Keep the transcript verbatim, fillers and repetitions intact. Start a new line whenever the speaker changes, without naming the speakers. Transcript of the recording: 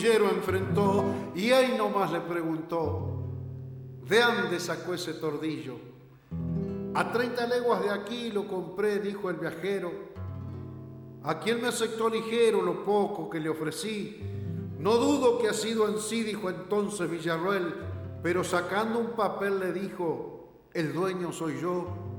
enfrentó y ahí nomás le preguntó: ¿de dónde sacó ese tordillo? A treinta leguas de aquí lo compré, dijo el viajero. A quien me aceptó ligero lo poco que le ofrecí. No dudo que ha sido en sí, dijo entonces Villarroel, pero sacando un papel le dijo: el dueño soy yo.